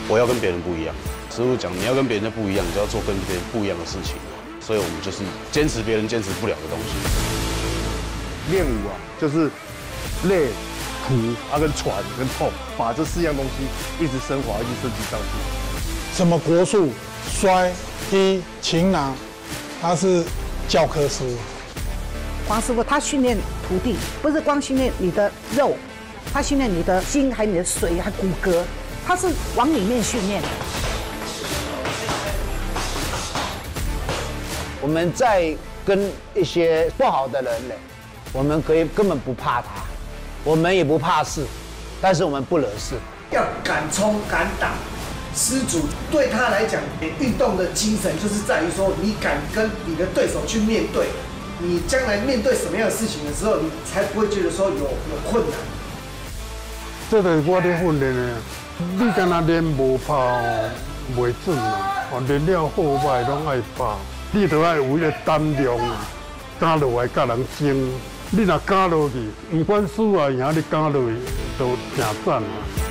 我要跟别人不一样。师傅讲，你要跟别人的不一样，你就要做跟别人不一样的事情。所以我们就是坚持别人坚持不了的东西。 练武啊，就是累、苦跟喘跟痛，把这4样东西一直升华，一直升级上去。 什么国术、摔、踢、擒拿，他是教科书。 黄师傅他训练徒弟，不是光训练你的肉，他训练你的心，还有你的髓，还骨骼，他是往里面训练的。 我们在跟一些不好的人呢，我们可以根本不怕他，我们也不怕事，但是我们不惹事。 要敢冲敢打，施主对他来讲，运动的精神就是在于说，你敢跟你的对手去面对，你将来面对什么样的事情的时候，你才不会觉得说有困难。 这个我咧训练的，你敢若练无拍哦，袂准啦。练了好歹拢爱拍。你就要有迄个胆量啊，敢落来甲人争。你若敢落去，不管输啊赢，你敢落去都赢赞啊。